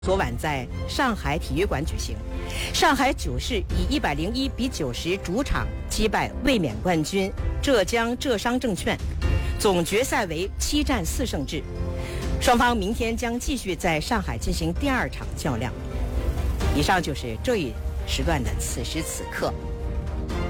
昨晚在上海体育馆举行，上海九市以101-90主场击败卫冕冠军浙江浙商证券，总决赛为7战4胜制。双方明天将继续在上海进行第2场较量。以上就是这一时段的此时此刻。